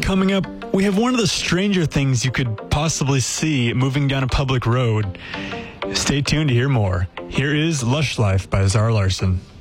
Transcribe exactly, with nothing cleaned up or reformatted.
Coming up, we have one of the stranger things you could possibly see moving down a public road. Stay tuned to hear more. Here is Lush Life by Zara Larsson.